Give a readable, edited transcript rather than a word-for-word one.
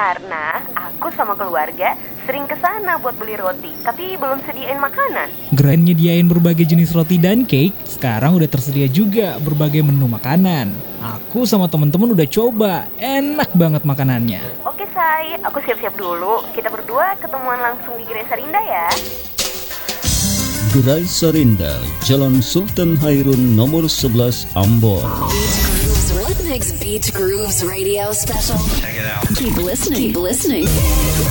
Karena aku sama keluarga sering kesana buat beli roti, tapi belum sediain makanan. Gerai nyediain berbagai jenis roti dan cake, sekarang udah tersedia juga berbagai menu makanan. Aku sama temen-temen udah coba, enak banget makanannya. Oke Say, aku siap-siap dulu. Kita berdua ketemuan langsung di Gerai Sarinda ya. Gerai Sarinda, Jalan Sultan Hairun nomor 11 Ambon. What makes Beach Grooves Radio special? Check it out. Keep listening.